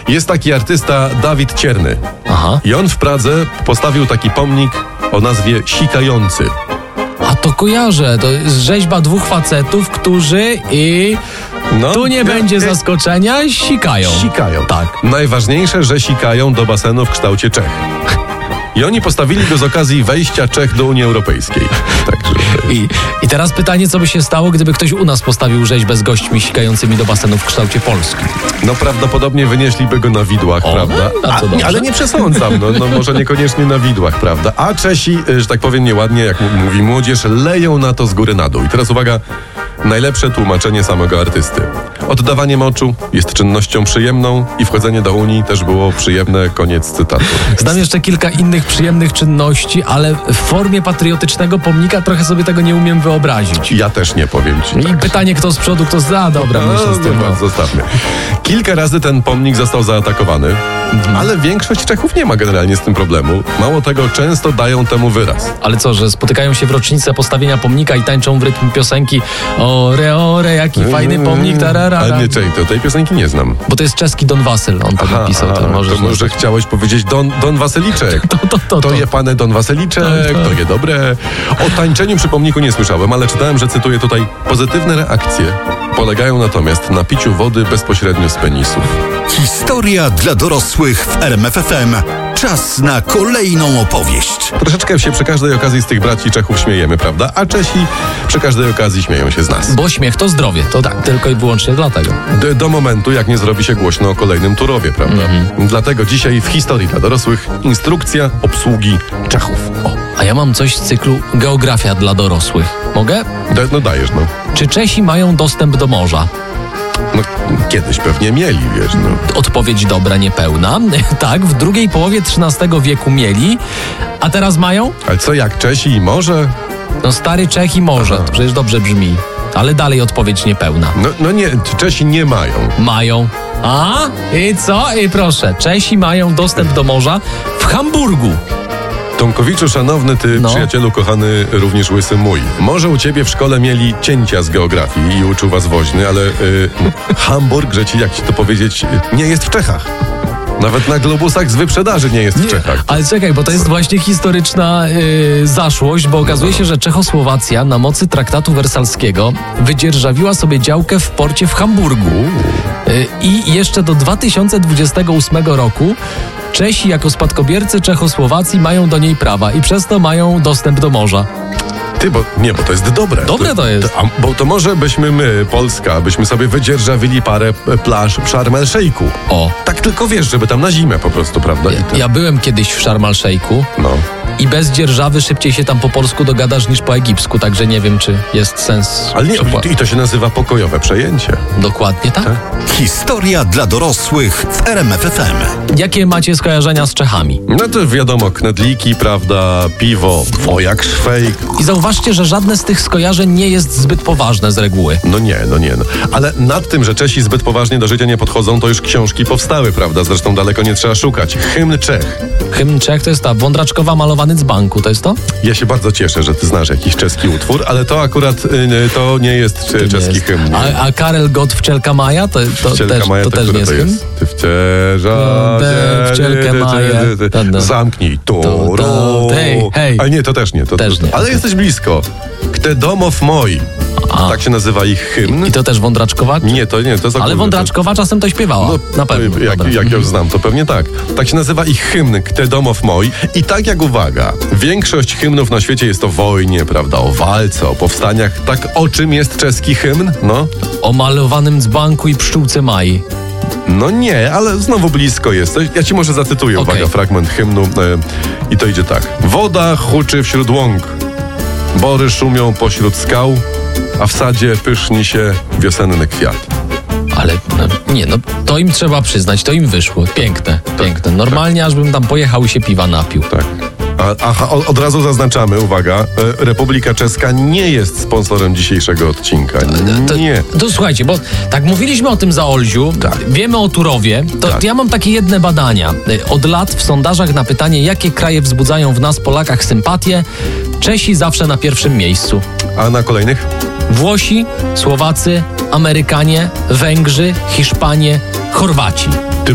Jest taki artysta Dawid Cierny. Aha. I on w Pradze postawił taki pomnik o nazwie Sikający. A to kojarzę. To jest rzeźba dwóch facetów, którzy tu nie będzie zaskoczenia, sikają. Sikają. Tak. Najważniejsze, że sikają do basenu w kształcie Czech. I oni postawili go z okazji wejścia Czech do Unii Europejskiej. Także... I teraz pytanie, co by się stało, gdyby ktoś u nas postawił rzeźbę z gośćmi sikającymi do basenu w kształcie Polski? No prawdopodobnie wynieśliby go na widłach, prawda? Ale nie przesądzam, no może niekoniecznie na widłach, prawda? A Czesi, że tak powiem nieładnie, jak mówi młodzież, leją na to z góry na dół. I teraz uwaga, najlepsze tłumaczenie samego artysty. Oddawanie moczu jest czynnością przyjemną i wchodzenie do Unii też było przyjemne, koniec cytatu. Znam jeszcze kilka innych przyjemnych czynności, ale w formie patriotycznego pomnika trochę sobie tego nie umiem wyobrazić. Ja też nie powiem ci. I tak. Pytanie, kto z przodu, kto z za. Dobra, myślę z tym. Zostawmy. Kilka razy ten pomnik został zaatakowany, ale większość Czechów nie ma generalnie z tym problemu. Mało tego, często dają temu wyraz. Ale co, że spotykają się w rocznicę postawienia pomnika i tańczą w rytm piosenki ore, jaki fajny pomnik, tarara. Ale nie, czekaj, tej piosenki nie znam. Bo to jest czeski Don Wasyl, on to napisał. To może chciałeś powiedzieć Don Waseliczek. To je pane Don Waseliczek, to je dobre. O tańczeniu przy pomniku nie słyszałem, ale czytałem, że cytuję tutaj: pozytywne reakcje polegają natomiast na piciu wody bezpośrednio z penisów. Historia dla dorosłych w RMF FM. Czas na kolejną opowieść. Troszeczkę się przy każdej okazji z tych braci Czechów śmiejemy, prawda? A Czesi przy każdej okazji śmieją się z nas. Bo śmiech to zdrowie, to tak, tylko i wyłącznie dlatego. Do momentu, jak nie zrobi się głośno o kolejnym Turowie, prawda? Dlatego dzisiaj w historii dla dorosłych instrukcja obsługi Czechów. A ja mam coś z cyklu Geografia dla dorosłych. Mogę? No dajesz, no. Czy Czesi mają dostęp do morza? No, kiedyś pewnie mieli, wiesz, no. Odpowiedź dobra, niepełna. Tak, w drugiej połowie XIII wieku mieli, a teraz mają? Ale co, jak Czesi i morze? No stary Czech i morze, to przecież dobrze brzmi. Ale dalej odpowiedź niepełna. No nie, Czesi nie mają. Mają. A? I co? I proszę, Czesi mają dostęp do morza w Hamburgu. Tomkowiczu, szanowny ty, przyjacielu kochany, również łysy mój. Może u ciebie w szkole mieli cięcia z geografii i uczył was woźny, ale Hamburg, że ci, jak ci to powiedzieć, nie jest w Czechach. Nawet na globusach z wyprzedaży nie jest w Czechach. Ale czekaj, bo to jest właśnie historyczna zaszłość, bo okazuje się, że Czechosłowacja na mocy traktatu wersalskiego wydzierżawiła sobie działkę w porcie w Hamburgu. I jeszcze do 2028 roku Czesi jako spadkobiercy Czechosłowacji mają do niej prawa i przez to mają dostęp do morza. Ty, bo to jest dobre. Dobre to jest. Bo to może byśmy my, Polska, byśmy sobie wydzierżawili parę plaż w Sharm el-Sheikhu. O. Tak tylko wiesz, żeby tam na zimę po prostu, prawda? Ja byłem kiedyś w Sharm el-Sheikhu. No. I bez dzierżawy szybciej się tam po polsku dogadasz niż po egipsku, także nie wiem, czy jest sens. Ale nie, i to się nazywa pokojowe przejęcie. Dokładnie tak. Historia dla dorosłych w RMF FM. Jakie macie skojarzenia z Czechami? No to wiadomo, knedliki, prawda, piwo, wojak, szwejk. I zauważcie, że żadne z tych skojarzeń nie jest zbyt poważne z reguły. No nie. Ale nad tym, że Czesi zbyt poważnie do życia nie podchodzą, to już książki powstały, prawda? Zresztą daleko nie trzeba szukać. Hymn Czech. Hymn Czech to jest ta Wądraczkowa malowany dzbanku, to jest to? Ja się bardzo cieszę, że ty znasz jakiś czeski utwór, ale to akurat to nie jest czeski hymn. A Karel Gott Wcielka Maja to też nie jest hymn? Ty wcielkę Maję. Zamknij turu. Hej. Ale nie, to też nie. Ale jesteś blisko. Kte domow moi. Tak się nazywa ich hymn. I to też Wądraczkowa? Nie, to jest Ale Wądraczkowa czasem to śpiewała. Na pewno. Jak ją znam, to pewnie tak. Tak się nazywa ich hymn, Kte domow moi. I tak jak uwaga, większość hymnów na świecie jest o wojnie, prawda, o walce, o powstaniach. Tak o czym jest czeski hymn? No. O malowanym dzbanku i pszczółce Mai. No nie, ale znowu blisko jesteś. Ja ci może zacytuję, uwaga, fragment hymnu. I to idzie tak. Woda huczy wśród łąk, bory szumią pośród skał, a w sadzie pyszni się wiosenny kwiat. Ale to im trzeba przyznać, to im wyszło. Piękne. Normalnie aż bym tam pojechał i się piwa napił. Tak. Od razu zaznaczamy, uwaga, Republika Czeska nie jest sponsorem dzisiejszego odcinka. Nie. To słuchajcie, bo tak mówiliśmy o tym za Olziu, wiemy o Turowie, to ja mam takie jedne badania. Od lat w sondażach na pytanie, jakie kraje wzbudzają w nas, Polakach, sympatię, Czesi zawsze na pierwszym miejscu. A na kolejnych? Włosi, Słowacy, Amerykanie, Węgrzy, Hiszpanie, Chorwaci.